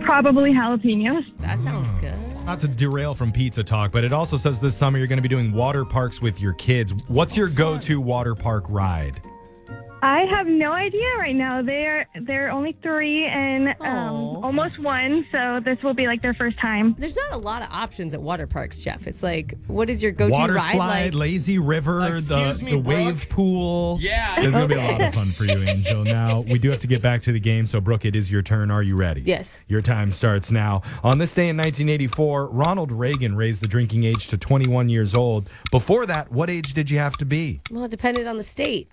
Probably jalapenos. That sounds good. Not to derail from pizza talk, but it also says this summer you're going to be doing water parks with your kids. What's your go-to water park ride? I have no idea right now. They're only 3 and almost 1, so this will be like their first time. There's not a lot of options at water parks, Jeff. It's like, what is your go-to Water ride? slide, lazy river, the wave pool. Yeah. It's going to be a lot of fun for you, Angel. Now, we do have to get back to the game, so Brooke, it is your turn. Are you ready? Yes. Your time starts now. On this day in 1984, Ronald Reagan raised the drinking age to 21 years old. Before that, what age did you have to be? Well, it depended on the state.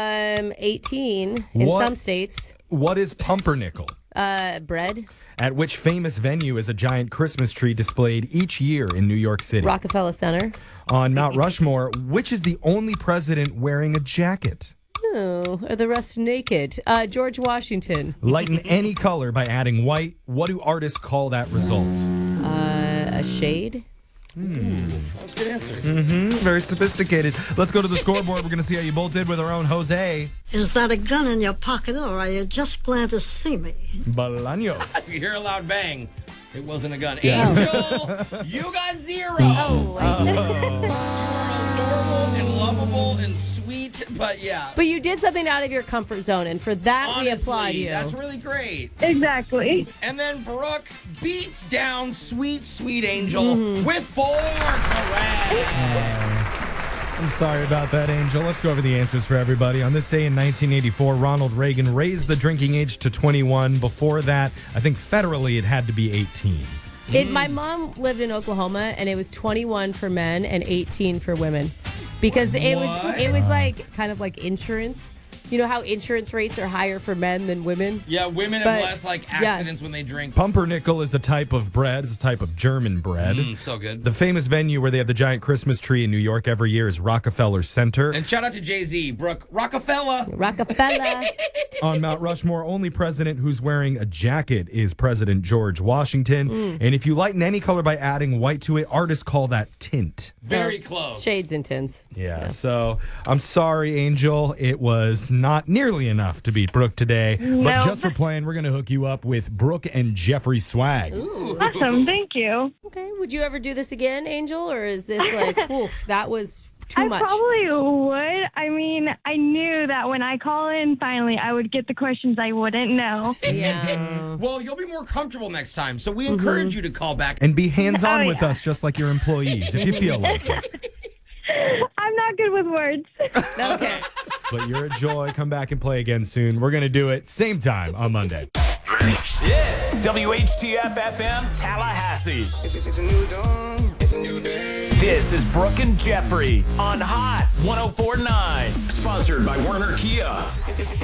18 in some states. What is pumpernickel? Bread. At which famous venue is a giant Christmas tree displayed each year in New York City? Rockefeller Center. On Mount Rushmore, which is the only president wearing a jacket? Oh, are the rest naked? George Washington. Lighten any color by adding white. What do artists call that result? A shade. That was a good answer. Very sophisticated. Let's go to the scoreboard. We're going to see how you both did with our own Jose Is that a gun in your pocket, or are you just glad to see me? Bolaños. You hear a loud bang. It wasn't a gun. Angel, you got 0. Oh, You're adorable and lovable and sweet, but yeah. But you did something out of your comfort zone, and for that, we applaud Honestly, you. that's really great. Exactly. And then Brooke beats down sweet, sweet Angel with 4 correct. I'm sorry about that, Angel. Let's go over the answers for everybody. On this day in 1984, Ronald Reagan raised the drinking age to 21. Before that, I think federally it had to be 18. My mom lived in Oklahoma, and it was 21 for men and 18 for women, because it was like kind of like insurance. You know how insurance rates are higher for men than women? Yeah, women have less accidents when they drink. Pumpernickel is a type of bread. It's a type of German bread. So good. The famous venue where they have the giant Christmas tree in New York every year is Rockefeller Center. And shout out to Jay-Z, Brooke. Rockefeller. On Mount Rushmore, only president who's wearing a jacket is President George Washington. And if you lighten any color by adding white to it, artists call that tint. Very close. Shades and tints. Yeah, so I'm sorry, Angel. It was not nearly enough to beat Brooke today. But just for playing, we're going to hook you up with Brooke and Jeffrey swag. Ooh. Awesome. Thank you. Okay. Would you ever do this again, Angel? Or is this like, oof, that was too much? I probably would. I mean, I knew that when I call in, finally, I would get the questions I wouldn't know. Yeah. Well, you'll be more comfortable next time, so we encourage you to call back. And be hands-on with us just like your employees, if you feel like it. I'm not good with words. Okay. But you're a joy. Come back and play again soon. We're going to do it same time on Monday. Yeah. WHTF FM Tallahassee. It's a new dawn. It's a new day. This is Brooke and Jeffrey on Hot 104.9. Sponsored by Werner Kia.